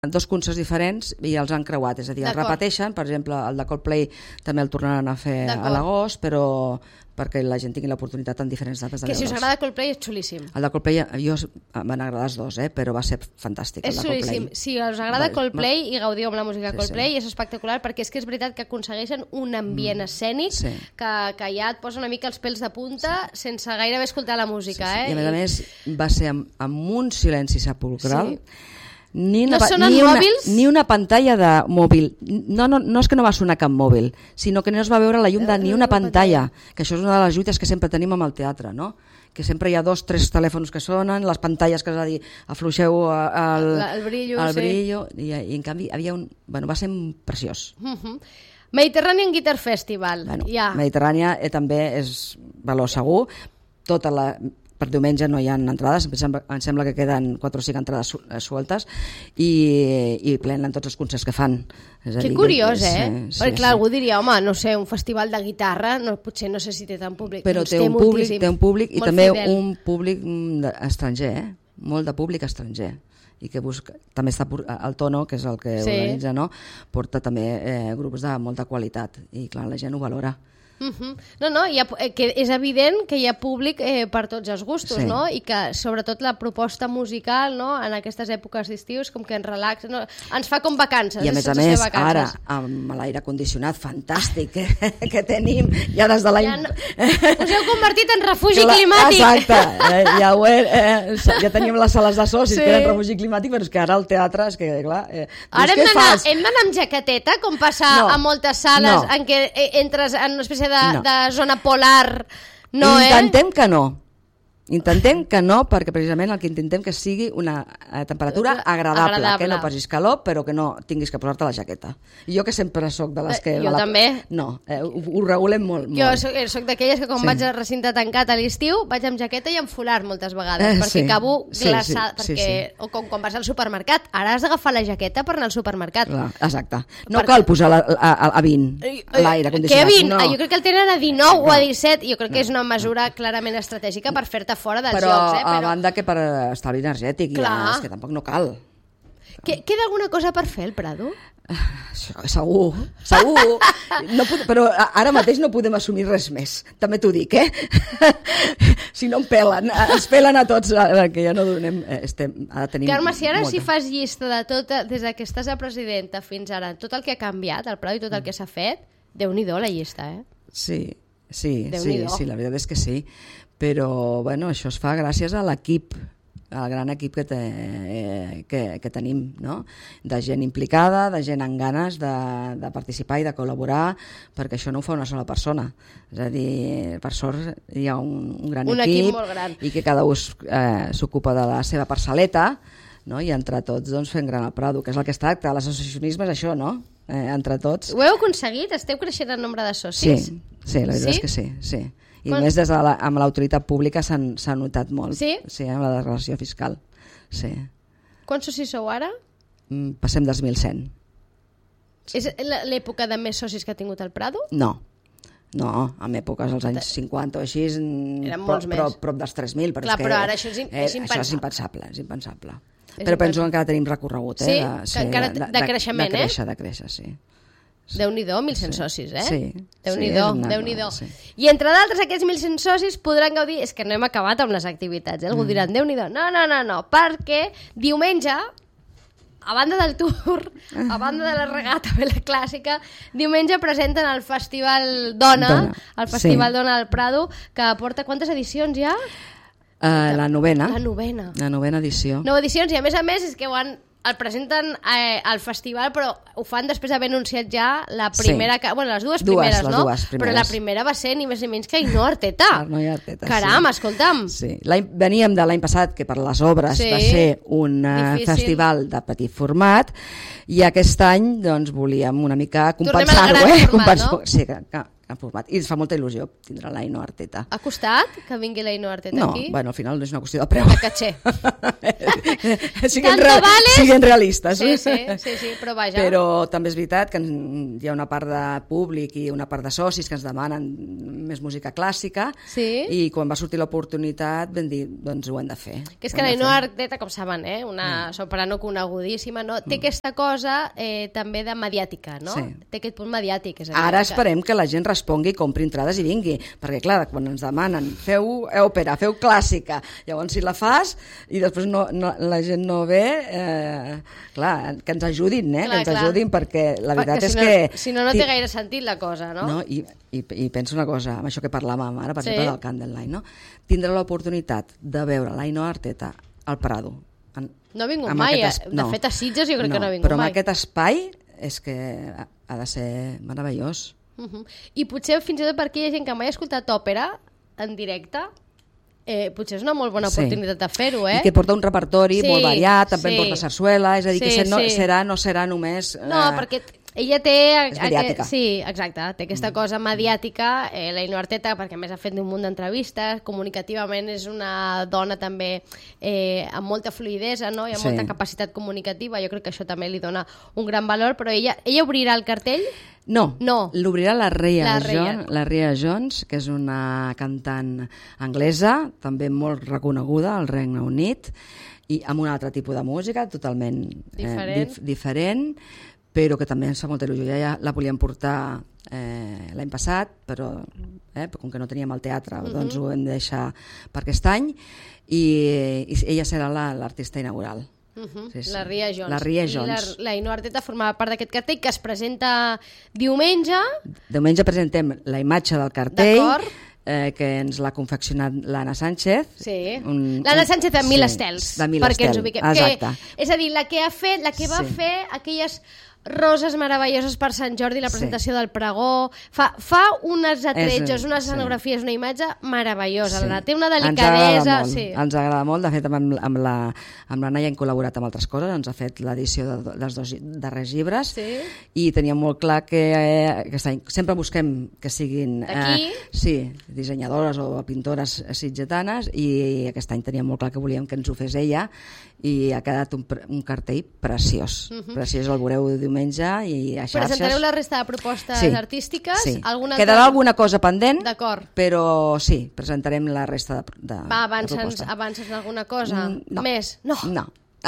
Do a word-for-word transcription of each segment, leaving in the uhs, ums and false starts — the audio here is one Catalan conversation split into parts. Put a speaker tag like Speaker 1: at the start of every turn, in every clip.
Speaker 1: dos concerts diferents i els han creuat, és a dir, els repeteixen, per exemple, el de Coldplay també el tornaran a fer a l'agost, però perquè la gent tingui l'oportunitat en diferents dates de
Speaker 2: que
Speaker 1: veure'ls.
Speaker 2: si us agrada Coldplay és xulíssim.
Speaker 1: El de Coldplay, jo m'han agradat els dos, eh, però va ser fantàstic.
Speaker 2: És xulíssim. Si us agrada Coldplay i gaudiu amb la música de Coldplay, és espectacular, perquè és que és veritat que aconsegueixen un ambient escènic que, que ja et posa una mica els pèls de punta sense gairebé escoltar la música. Eh?
Speaker 1: I a més a més va ser amb, amb un silenci sepulcral. Ni una,
Speaker 2: no sonen
Speaker 1: ni una,
Speaker 2: mòbils?
Speaker 1: Ni una pantalla de mòbil. No, no, no és que no va sonar cap mòbil, sinó que no es va veure la llum de ni una pantalla, que això és una de les lluites que sempre tenim amb el teatre, no? Que sempre hi ha dos, tres telèfons que sonen, les pantalles que és a dir, afluixeu el,
Speaker 2: el brillo,
Speaker 1: el brillo sí. i, i en canvi havia un, bueno, va ser preciós.
Speaker 2: Uh-huh. Mediterranean Guitar Festival.
Speaker 1: Bueno,
Speaker 2: ja.
Speaker 1: Mediterrània eh, també és valor segur, tota la... per diumenge no hi ha entrades, em sembla, em sembla que queden quatre o cinc entrades su sueltes i, i plenen tots els concerts que fan. És a
Speaker 2: que
Speaker 1: dir,
Speaker 2: curiós,
Speaker 1: que,
Speaker 2: eh?
Speaker 1: Sí,
Speaker 2: Perquè
Speaker 1: sí,
Speaker 2: clar,
Speaker 1: sí.
Speaker 2: algú diria, home, no sé, un festival de guitarra, no, potser no sé si té tant públic.
Speaker 1: Però té,
Speaker 2: té
Speaker 1: un públic, té un públic i també
Speaker 2: fidel.
Speaker 1: un públic estranger, eh? Molt de públic estranger. I que busca, també està el Tono, que és el que sí. organitza, no? Porta també eh, grups de molta qualitat i clar, la gent ho valora.
Speaker 2: Uh-huh. No, no, hi ha, que és evident que hi ha públic eh, per tots els gustos, sí. no? I que sobretot la proposta musical, no? En aquestes èpoques d'estius com que ens relaxa, no? Ens fa com vacances.
Speaker 1: I a més a més, ara, amb l'aire condicionat fantàstic que, que tenim, ja des de l'any...
Speaker 2: Ja no... Us heu convertit en refugi Clar, climàtic.
Speaker 1: Exacte, eh, ja, ho he, eh, ja teníem les sales de so, si sí. que eren refugi climàtic, però és que ara el teatre, és que clar... Eh,
Speaker 2: ara hem d'anar amb jaqueteta, com passa no, a moltes sales
Speaker 1: no.
Speaker 2: en què entres en una espècie de,
Speaker 1: no.
Speaker 2: de zona polar, no,
Speaker 1: intentem
Speaker 2: eh?
Speaker 1: que no intentem que no, perquè precisament el que intentem que sigui una eh, temperatura agradable, agradable, que no passis calor però que no tinguis que posar-te la jaqueta. I jo que sempre soc de les que...
Speaker 2: Eh, jo la... també.
Speaker 1: No, eh, ho, ho regulem molt.
Speaker 2: Jo
Speaker 1: molt.
Speaker 2: soc, soc d'aquelles que quan sí. vaig al recinte tancat a l'estiu vaig amb jaqueta i amb folar moltes vegades,
Speaker 1: eh,
Speaker 2: perquè
Speaker 1: sí.
Speaker 2: acabo glaçada,
Speaker 1: sí, sí,
Speaker 2: perquè...
Speaker 1: sí, sí.
Speaker 2: o com quan vas al supermercat, ara has d'agafar la jaqueta per anar al supermercat.
Speaker 1: Clar, exacte. No
Speaker 2: perquè...
Speaker 1: cal posar la, a, a vint, l'aire condicionat.
Speaker 2: Que a vint?
Speaker 1: No.
Speaker 2: Jo crec que el tenen a dinou no. o a disset, jo crec que és una mesura clarament estratègica per fer-te fora dels
Speaker 1: però,
Speaker 2: jocs. Eh? Però
Speaker 1: a banda que per estalvi energètic, ja, és que tampoc no cal.
Speaker 2: Que, queda alguna cosa per fer al Prado?
Speaker 1: Segur, segur. No pod... Però ara mateix no podem assumir res més, també t'ho dic, eh? Si no em pelen, ens pelen a tots, que ja no donem... Estem, ara tenim
Speaker 2: Carme, si ara
Speaker 1: molta.
Speaker 2: si fas llista de tot, des que estàs a presidenta fins ara, tot el que ha canviat al Prado i tot el que s'ha fet, Déu-n'hi-do la llista, eh?
Speaker 1: Sí, sí, sí, sí, la veritat és que sí. Però bueno, això es fa gràcies a l'equip, al gran equip que, te, eh, que, que tenim, no? De gent implicada, de gent amb ganes de, de participar i de col·laborar, perquè això no ho fa una sola persona. És a dir, per sort hi ha un, un gran
Speaker 2: un
Speaker 1: equip,
Speaker 2: equip molt gran.
Speaker 1: I que cada un eh, s'ocupa de la seva parcel·leta, no? I entre tots doncs, fem gran el Prado, que és el que es tracta. L'associacionisme és això, no? Eh, entre tots.
Speaker 2: Ho heu aconseguit? Esteu creixent en nombre de socis?
Speaker 1: Sí, sí, la veritat
Speaker 2: sí?
Speaker 1: és que sí, sí. I
Speaker 2: Quan...
Speaker 1: més des de la, amb l'autoritat pública s'ha notat molt.
Speaker 2: Sí?
Speaker 1: Sí, amb la declaració fiscal. Sí.
Speaker 2: Quants socis sou ara?
Speaker 1: Mm, passem dels mil cent.
Speaker 2: Sí. És l'època de més socis que ha tingut el Prado?
Speaker 1: No. No, en èpoques als anys cinquanta o així...
Speaker 2: Eren molts
Speaker 1: però,
Speaker 2: més.
Speaker 1: Però, prop dels tres mil. Però,
Speaker 2: Clar,
Speaker 1: és que,
Speaker 2: però ara això és,
Speaker 1: eh,
Speaker 2: és impensable.
Speaker 1: Això és impensable, és impensable.
Speaker 2: És
Speaker 1: però penso
Speaker 2: impensable.
Speaker 1: que encara tenim recorregut. Eh,
Speaker 2: sí?
Speaker 1: de,
Speaker 2: sí encara de, de, de creixement,
Speaker 1: de, de créixer, eh? De créixer, sí.
Speaker 2: Déu-n'hi-do, mil cent sí. socis, eh?
Speaker 1: Sí.
Speaker 2: Déu-n'hi-do,
Speaker 1: sí,
Speaker 2: Déu-n'hi-do.
Speaker 1: Sí.
Speaker 2: I entre d'altres, aquests mil cent socis podran gaudir... És que no hem acabat amb les activitats, eh? Algú mm. diran, Déu-n'hi-do. No, no, no, no, perquè diumenge, a banda del tour, a banda de la regata vela clàssica, diumenge presenten el Festival Dona, Dona. el Festival sí. Dona del Prado, que porta quantes edicions ja?
Speaker 1: Uh, la novena.
Speaker 2: La novena.
Speaker 1: La novena edició.
Speaker 2: Nou edicions, i a més a més és que ho han... el presenten eh, al festival, però ho fan després d'haver anunciat ja la primera... Sí. Bueno, les dues, dues primeres,
Speaker 1: les
Speaker 2: no?
Speaker 1: Dues primeres.
Speaker 2: Però la primera va ser ni més ni menys que Ainhoa Arteta.
Speaker 1: Ainhoa Arteta,
Speaker 2: Caram,
Speaker 1: sí.
Speaker 2: escolta'm.
Speaker 1: Sí. Veníem de l'any passat, que per les obres sí. va ser un uh, festival de petit format, i aquest any doncs, volíem una mica compensar-ho.
Speaker 2: Tornem al gran
Speaker 1: eh?
Speaker 2: format,
Speaker 1: Compens...
Speaker 2: no?
Speaker 1: Sí, que, que format. I ens fa molta il·lusió tindre l'Aino Arteta.
Speaker 2: Ha costat que vingui l'Aino Arteta
Speaker 1: no,
Speaker 2: aquí?
Speaker 1: No, bueno, al final no és una qüestió de preu.
Speaker 2: De caché.
Speaker 1: siguin, real, vale? siguin realistes.
Speaker 2: Sí, sí, sí, sí, però vaja.
Speaker 1: Però també és veritat que hi ha una part de públic i una part de socis que ens demanen més música clàssica,
Speaker 2: sí?
Speaker 1: I quan va sortir l'oportunitat vam dir, doncs ho hem de fer.
Speaker 2: Que és que l'Aino Arteta, com saben, eh, una soprano conegudíssima, no? té mm. aquesta cosa eh, també de mediàtica, no?
Speaker 1: Sí.
Speaker 2: Té aquest punt mediàtic. És
Speaker 1: Ara
Speaker 2: que...
Speaker 1: esperem que la gent respongui, compri entrades i vingui, perquè clar, quan ens demanen feu òpera, feu clàssica, llavors si la fas i després no, no, la gent no ve, eh, clar, que ens ajudin, eh? Clar, que ens clar. ajudin, perquè la veritat
Speaker 2: perquè
Speaker 1: és
Speaker 2: si no,
Speaker 1: que...
Speaker 2: Si no, no té gaire sentit la cosa, no?
Speaker 1: no i, i, I penso una cosa, amb això que parlàvem ara, per sí. exemple, del Candlelight, no? Tindre l'oportunitat de veure l'Aino Arteta al Prado. En,
Speaker 2: no ha vingut mai, es... de no. fet a Sitges jo crec
Speaker 1: no,
Speaker 2: que no ha vingut
Speaker 1: però
Speaker 2: mai.
Speaker 1: Però en aquest espai és que ha de ser meravellós.
Speaker 2: Uh -huh. I potser fins i tot per aquella gent que mai ha escoltat òpera en directe, eh, potser és una molt bona oportunitat sí. de fer-ho, eh?
Speaker 1: I que porta un repertori
Speaker 2: sí,
Speaker 1: molt variat, també
Speaker 2: sí.
Speaker 1: porta sarsuela, és a dir,
Speaker 2: sí,
Speaker 1: que ser, no,
Speaker 2: sí.
Speaker 1: serà, no serà només...
Speaker 2: No,
Speaker 1: eh,
Speaker 2: perquè ella té...
Speaker 1: és mediàtica.
Speaker 2: Sí, exacte, té aquesta mm. cosa mediàtica, eh, l'Aino Arteta, perquè a més ha fet un munt d'entrevistes, comunicativament és una dona també eh, amb molta fluïdesa, no? I amb sí. molta capacitat comunicativa, jo crec que això també li dona un gran valor, però ella, ella obrirà el cartell?
Speaker 1: No,
Speaker 2: no.
Speaker 1: l'obrirà la Rhea
Speaker 2: la
Speaker 1: Jones, la Rhea Jones, que és una cantant anglesa, també molt reconeguda al Regne Unit, i amb un altre tipus de música, totalment
Speaker 2: diferent,
Speaker 1: eh, dif diferent però que també ens fa molta il·lusió. Ja, ja la volíem portar eh, l'any passat, però eh, com que no teníem el teatre, uh -huh. doncs ho hem de deixar per aquest any, i, i ella serà l'artista la, inaugural.
Speaker 2: Uh -huh. sí, sí. La Rhea Jones.
Speaker 1: La Rhea Jones.
Speaker 2: I l'Aino Arteta formava part d'aquest cartell que es presenta diumenge.
Speaker 1: Diumenge presentem la imatge del cartell, eh, que ens l'ha confeccionat l'Anna Sánchez.
Speaker 2: Sí, l'Anna Sánchez de Mil
Speaker 1: sí,
Speaker 2: Estels,
Speaker 1: de Mil
Speaker 2: perquè
Speaker 1: Estel.
Speaker 2: ens ubiquem.
Speaker 1: Exacte.
Speaker 2: Que, és a dir, la que, ha fet, la que va sí. fer aquelles roses meravelloses per Sant Jordi, la presentació sí. del pregó, fa, fa unes atretjos, unes escenografies, sí. una imatge meravellosa, sí. té una delicadesa.
Speaker 1: Ens agrada molt,
Speaker 2: sí.
Speaker 1: ens agrada molt. De fet, amb, amb, la, amb la Naia hem col·laborat amb altres coses, ens ha fet l'edició de, dels dos darrers llibres,
Speaker 2: sí.
Speaker 1: i teníem molt clar que eh, aquest any sempre busquem que siguin
Speaker 2: eh,
Speaker 1: sí, dissenyadores o pintores sitgetanes, i aquest any teníem molt clar que volíem que ens ho fes ella, i ha quedat un, un cartell preciós. Uh -huh. Preciós, el veureu diumenge i a xarxes.
Speaker 2: Presentareu la resta de propostes
Speaker 1: sí.
Speaker 2: artístiques?
Speaker 1: Sí.
Speaker 2: Alguna
Speaker 1: Quedarà
Speaker 2: altra...
Speaker 1: alguna cosa pendent, però sí, presentarem la resta de, de,
Speaker 2: Va, avances,
Speaker 1: de propostes.
Speaker 2: avances alguna cosa?
Speaker 1: Mm, no.
Speaker 2: Més? No.
Speaker 1: No.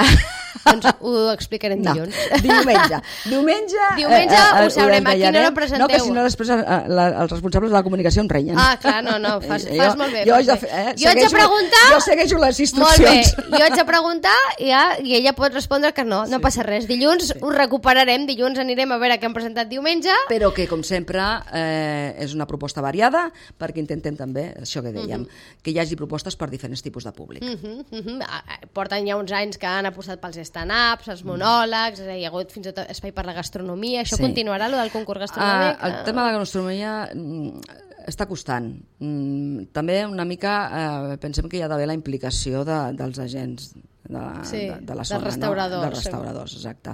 Speaker 2: Doncs ho explicarem
Speaker 1: no.
Speaker 2: dilluns.
Speaker 1: Diumenge. Diumenge,
Speaker 2: Diumenge
Speaker 1: eh, eh,
Speaker 2: ho sabrem. A quina hora presenteu?
Speaker 1: No, que si no després eh, la, els responsables de la comunicació em renyen.
Speaker 2: Ah, clar, no, no, fas,
Speaker 1: jo,
Speaker 2: fas molt bé.
Speaker 1: Jo,
Speaker 2: jo,
Speaker 1: bé. Eh,
Speaker 2: jo haig de preguntar...
Speaker 1: Jo segueixo les instruccions.
Speaker 2: Molt bé, jo haig de preguntar ja, i ella pot respondre que no, no sí. passa res. Dilluns sí. ho recuperarem, dilluns anirem a veure què han presentat diumenge. Però
Speaker 1: que, com sempre, eh, és una proposta variada, perquè intentem també, això que dèiem, uh -huh. que hi hagi propostes per diferents tipus de públic.
Speaker 2: Uh -huh, uh -huh. Porten ja uns anys que han apostat pels stand-ups, els monòlegs, és a dir, hi ha hagut fins i tot espai per la gastronomia. Això sí. continuarà, allò del concurs gastronòmic?
Speaker 1: Uh, el tema de la gastronomia mm, està costant. Mm, també una mica eh, pensem que hi ha d'haver la implicació de, dels agents de la,
Speaker 2: sí,
Speaker 1: de, de la zona,
Speaker 2: dels restauradors,
Speaker 1: no? dels restauradors sí. exacte.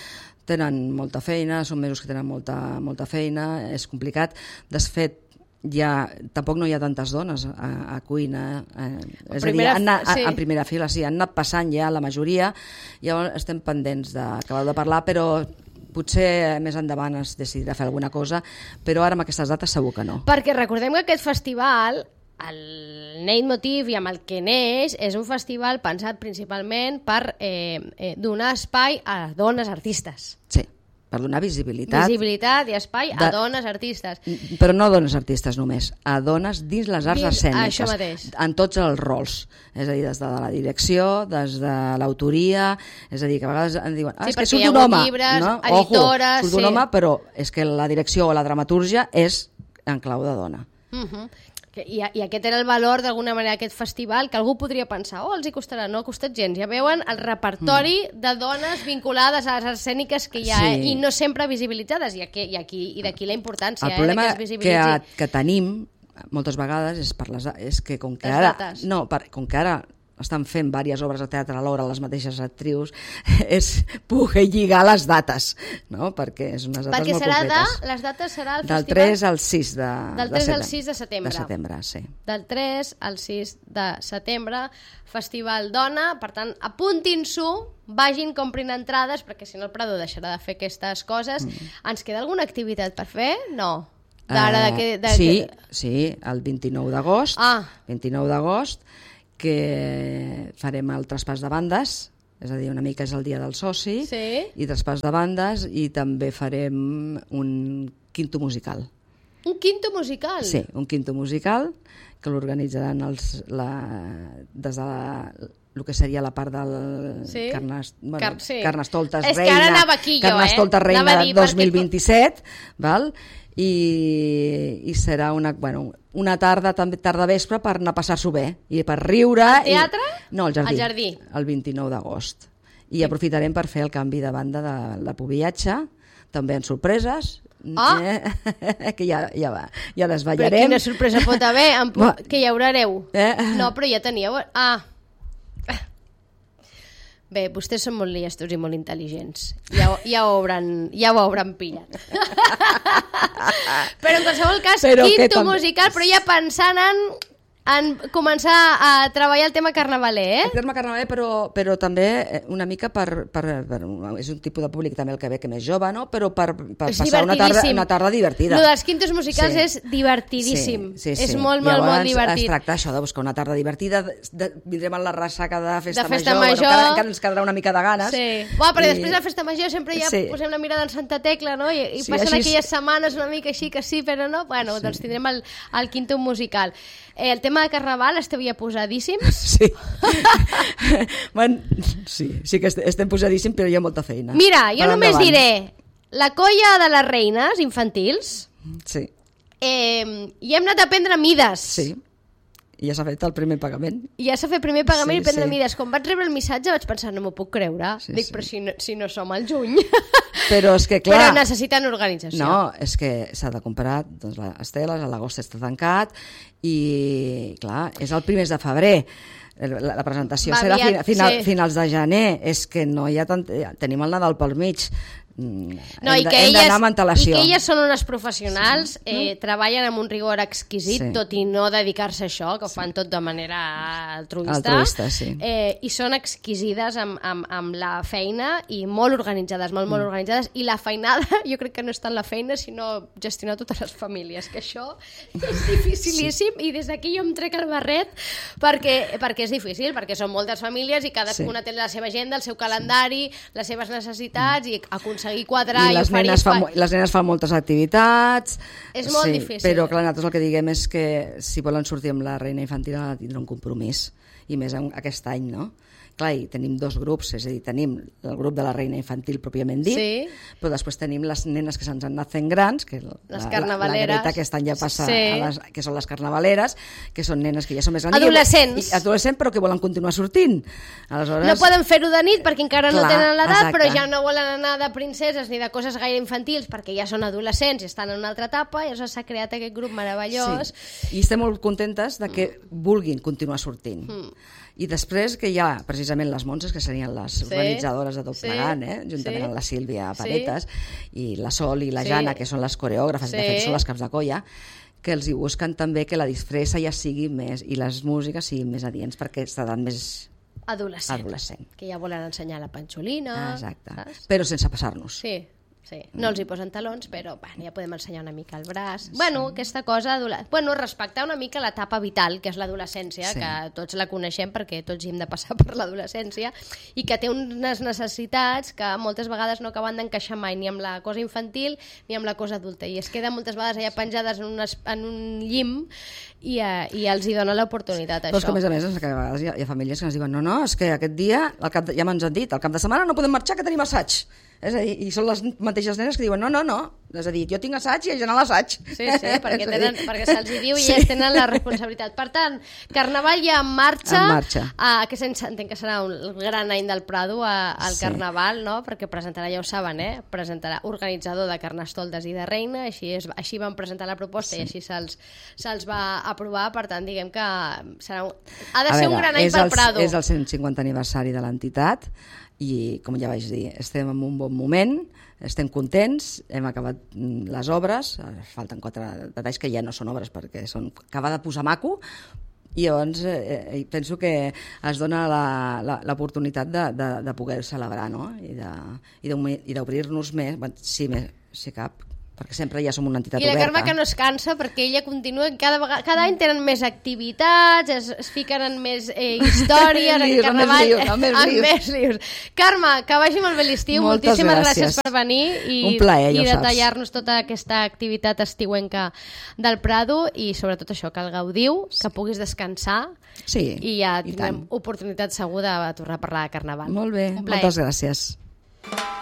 Speaker 1: Tenen molta feina, són mesos que tenen molta, molta feina, és complicat. De fet, ja, tampoc no hi ha tantes dones a, a cuina, eh, és primera, a dir, anat, sí. a, a primera fila, sí, han anat passant ja la majoria, llavors estem pendents d'acabar de parlar, però potser més endavant es decidirà fer alguna cosa, però ara amb aquestes dates segur que no.
Speaker 2: Perquè recordem que aquest festival, el Leitmotiv i amb el que neix, és un festival pensat principalment per eh, eh, donar espai a dones artistes.
Speaker 1: Sí, per donar visibilitat.
Speaker 2: Visibilitat i espai de... a dones artistes.
Speaker 1: Però no a dones artistes només, a dones dins les arts dins... escèniques.
Speaker 2: Això mateix.
Speaker 1: En tots els rols. És a dir, des de la direcció, des de l'autoria, és a dir, que a vegades em diuen ah,
Speaker 2: sí,
Speaker 1: és que surt un home.
Speaker 2: Llibres,
Speaker 1: no?
Speaker 2: editores...
Speaker 1: Ojo, surt
Speaker 2: sí.
Speaker 1: un home, però és que la direcció o la dramatúrgia és en clau de dona.
Speaker 2: Uh -huh. I, I aquest era el valor, d'alguna manera, d'aquest festival, que algú podria pensar, oh, els hi costarà, no ha costat gens. Ja veuen el repertori mm. de dones vinculades a les escèniques que hi ha, sí. eh? I no sempre visibilitzades, i aquí, i aquí, i d'aquí la importància
Speaker 1: el problema
Speaker 2: eh, que es visibilitzi.
Speaker 1: Que, que tenim moltes vegades és, per les, és que com que
Speaker 2: les
Speaker 1: ara...
Speaker 2: dates.
Speaker 1: No, per, com que ara estan fent diverses obres de teatre alhora, les mateixes actrius, és poder lligar les dates, no? Perquè és unes dates
Speaker 2: perquè
Speaker 1: molt
Speaker 2: serà
Speaker 1: concretes.
Speaker 2: De, les dates serà el
Speaker 1: del
Speaker 2: festival...
Speaker 1: tres al sis de,
Speaker 2: del
Speaker 1: de
Speaker 2: tres
Speaker 1: setembre.
Speaker 2: al sis de setembre.
Speaker 1: De setembre, sí.
Speaker 2: Del tres al sis de setembre, Festival Dona, per tant, apuntin-s'ho, vagin, comprin entrades, perquè si no el Prado deixarà de fer aquestes coses. Mm. Ens queda alguna activitat per fer? No. D'ara, de que, de
Speaker 1: sí,
Speaker 2: que...
Speaker 1: sí, el vint-i-nou d'agost,
Speaker 2: ah.
Speaker 1: vint-i-nou d'agost, que farem el traspàs de bandes, és a dir, una mica és el dia del soci,
Speaker 2: sí.
Speaker 1: i traspàs de bandes, i també farem un quinto musical.
Speaker 2: Un quinto musical?
Speaker 1: Sí, un quinto musical, que l'organitzaran els, la, des de la, el que seria la part del
Speaker 2: sí.
Speaker 1: Carnes, bueno,
Speaker 2: Car sí.
Speaker 1: Carnestoltes
Speaker 2: és
Speaker 1: Reina,
Speaker 2: que ara anava aquí jo,
Speaker 1: Carnestoltes
Speaker 2: eh?
Speaker 1: Reina dos mil
Speaker 2: perquè...
Speaker 1: vint-i-set, val? I, i serà una, bueno, una tarda, també tarda vespre, per anar a passar-s'ho bé i per riure.
Speaker 2: Al teatre?
Speaker 1: I... No, al jardí.
Speaker 2: Al jardí.
Speaker 1: El vint-i-nou d'agost. I aprofitarem per fer el canvi de banda de la Pubiatge, també en sorpreses.
Speaker 2: Ah.
Speaker 1: Eh? Que ja, ja va, ja desballarem.
Speaker 2: Però quina sorpresa pot haver? Em pu... Que ja haureu.
Speaker 1: Eh?
Speaker 2: No, però ja teníeu... Ah. Bé, vostès són molt llestos i molt intel·ligents. Ja, ja, ho, hauran, ja ho hauran pillat. Però en qualsevol cas, però quinto tam... musical, però ja pensant en, en començar a treballar el tema carnavaler, eh?
Speaker 1: El tema carnavaler, però, però també una mica per, per, per... És un tipus de públic també el que ve que més jove, no? Però per, per passar una tarda, una tarda divertida.
Speaker 2: Lo dels quintos musicals sí. és divertidíssim. Sí, sí, sí. És molt, molt,
Speaker 1: llavors,
Speaker 2: molt divertit.
Speaker 1: Es tracta això de buscar una tarda divertida, de, de, vindrem a la ressaca de festa,
Speaker 2: de festa
Speaker 1: major,
Speaker 2: major.
Speaker 1: Bueno, encara, encara ens quedarà una mica de ganes.
Speaker 2: Sí. Bueno, però
Speaker 1: I...
Speaker 2: després de la festa major sempre ja sí. posem la mirada en Santa Tecla, no? I, i
Speaker 1: sí,
Speaker 2: passen
Speaker 1: així...
Speaker 2: aquelles setmanes una mica així que sí, però no. Bueno, sí. doncs tindrem el, el quinto musical. Eh, el tema de Carnaval esteu ja posadíssims?
Speaker 1: Sí. bueno, sí, sí que estem posadíssims, però hi ha molta feina.
Speaker 2: Mira, jo
Speaker 1: per
Speaker 2: només
Speaker 1: endavant.
Speaker 2: diré la colla de les reines infantils.
Speaker 1: Sí.
Speaker 2: Eh, I hem anat a prendre mides.
Speaker 1: Sí. I ja s'ha fet el primer pagament.
Speaker 2: I ja s'ha fet primer pagament sí, i prendre
Speaker 1: sí.
Speaker 2: mides. Quan vaig rebre el missatge vaig pensar, no m'ho puc creure. Sí, Dic, sí. però si no, si no som al juny.
Speaker 1: Però és que, clar...
Speaker 2: Però necessiten organització.
Speaker 1: No, és que s'ha de comprar doncs, les teles, a l'agost està tancat, i, clar, és el primer de febrer. La, la presentació Va, serà aviat, final, sí. finals de gener. És que no hi ha tant... Tenim el Nadal pel mig.
Speaker 2: No, i, que elles, i que elles són unes professionals, sí. eh, treballen amb un rigor exquisit, sí. tot i no dedicar-se a això, que ho fan sí. tot de manera altruista,
Speaker 1: altruista sí.
Speaker 2: eh, i són exquisides amb, amb, amb la feina i molt organitzades, molt, molt mm. organitzades, i la feinada, jo crec que no és tant la feina, sinó gestionar totes les famílies, que això és dificilíssim, sí. i des d'aquí jo em trec el barret, perquè, perquè és difícil, perquè són moltes famílies i cadascuna sí. té la seva agenda, el seu calendari, sí. les seves necessitats, mm. i aconseguir quadrar i,
Speaker 1: I les,
Speaker 2: oferir...
Speaker 1: Nenes fa, les nenes fan moltes activitats...
Speaker 2: És molt
Speaker 1: sí,
Speaker 2: difícil.
Speaker 1: Però clar, nosaltres el que diguem és que si volen sortir amb la reina infantil ha de tindre un compromís, i més aquest any, no? Clar, i tenim dos grups, és a dir, tenim el grup de la reina infantil pròpiament dit, sí. però després tenim les nenes que se'ns han anat fent grans, que la,
Speaker 2: les carnavaleres.
Speaker 1: La, la Greta aquest any ja passa,
Speaker 2: sí.
Speaker 1: a les, que són les carnavaleres, que són nenes que ja són més grans.
Speaker 2: Adolescents.
Speaker 1: I, i, adolescents, però que volen continuar sortint. Aleshores...
Speaker 2: No poden fer-ho de nit perquè encara
Speaker 1: clar,
Speaker 2: no tenen l'edat,
Speaker 1: exacte.
Speaker 2: però ja no volen anar de princeses ni de coses gaire infantils perquè ja són adolescents i estan en una altra etapa, i llavors s'ha creat aquest grup meravellós.
Speaker 1: Sí. I estem molt contentes de que vulguin continuar sortint. Mm. I després que hi ha precisament les Montses, que serien les sí. organitzadores de tot sí. plegant, eh? juntament sí. amb la Sílvia Paretes, sí. i la Sol i la sí. Jana, que són les coreògrafes, sí. de fet són les caps de colla, que els hi busquen també que la disfressa ja sigui més, i les músiques siguin més adients, perquè està dant més
Speaker 2: adolescent,
Speaker 1: adolescent.
Speaker 2: Que ja volen ensenyar la panxolina.
Speaker 1: Exacte,
Speaker 2: saps?
Speaker 1: Però sense passar-nos.
Speaker 2: Sí. Sí. No els hi posen talons, però bueno, ja podem ensenyar una mica el braç. Sí. Bueno, aquesta cosa... Bueno, respectar una mica l'etapa vital, que és l'adolescència, sí. que tots la coneixem perquè tots hi hem de passar per l'adolescència, i que té unes necessitats que moltes vegades no acaben d'encaixar mai ni amb la cosa infantil ni amb la cosa adulta. I es queden moltes vegades allà penjades en, unes, en un llim i, uh, i els hi dona l'oportunitat,
Speaker 1: això. Però
Speaker 2: és
Speaker 1: que, a més a més, és que a vegades hi ha, hi ha famílies que ens diuen no, no, és que aquest dia, al cap de, ja m'ens han dit, al cap de setmana no podem marxar, que tenim assaig. És a dir, i són les mateixes nenes que diuen no, no, no, És a dir, jo tinc assaig i ells anen a l'assaig.
Speaker 2: Sí, sí, perquè, tenen, perquè se'ls hi diu i sí. ells tenen la responsabilitat. Per tant, Carnaval ja en marxa,
Speaker 1: en marxa.
Speaker 2: Uh, que sense, entenc que serà un gran any del Prado a, al sí. Carnaval, no? Perquè presentarà, ja ho saben, eh? presentarà organitzador de Carnestoltes i de Reina, així, és, així van presentar la proposta sí. i així se'ls se'ls va aprovar, per tant, diguem que serà un, ha de a ser veure, un gran any pel el, Prado.
Speaker 1: És el cent cinquanta aniversari de l'entitat i, com ja vaig dir, estem en un bon moment, estem contents, hem acabat les obres, falten quatre detalls que ja no són obres perquè són acabar de posar maco, i llavors eh, penso que es dona l'oportunitat de, de, de poder celebrar, no? I d'obrir-nos més, si, si cap, perquè sempre ja som una entitat oberta.
Speaker 2: I la Carme que no es cansa, perquè ella continua, cada, vegada, cada any tenen més activitats, es, es fiquen en més eh, històries, en Carnaval,
Speaker 1: lius, amb més lius.
Speaker 2: més lius. Carme, que vagi molt bé l'estiu, moltíssimes gràcies. gràcies per venir i,
Speaker 1: plaer,
Speaker 2: i detallar-nos tota aquesta activitat estiuenca del Prado i sobretot això, que el gaudiu, que puguis descansar
Speaker 1: sí,
Speaker 2: i ja tindrem oportunitat segur de tornar a parlar de Carnaval.
Speaker 1: Molt bé, moltes gràcies.